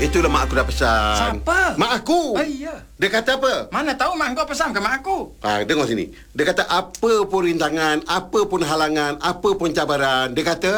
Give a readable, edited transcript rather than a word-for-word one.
Itulah mak aku dah pesan. Siapa? Mak aku. Iya. Dia kata apa? Mana tahu mak kau pesan ke mak aku. Dengar sini. Dia kata apa pun rintangan, apa pun halangan, apa pun cabaran, dia kata